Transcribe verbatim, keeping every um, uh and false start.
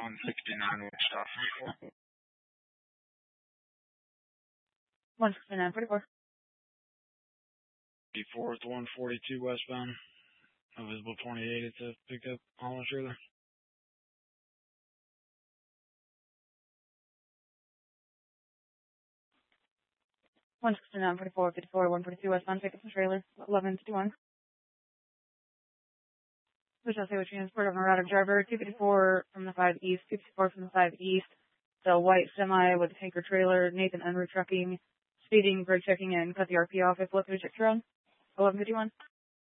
one sixty-nine Wichita forty-four. one sixty-nine forty-four. forty-four with one forty-two westbound. A visible twenty-eight at the pickup hauling trailer. one sixty-nine forty-four fifty-four one forty-two westbound pickup and trailer. eleven fifty-one. Which I'll say what transport of neurotic driver. two fifty-four from the five east. two fifty-four from the five east. The white semi with a tanker trailer. Nathan Unruh trucking. Speeding, brake checking, and cut the R P off if located checked around. eleven fifty-one.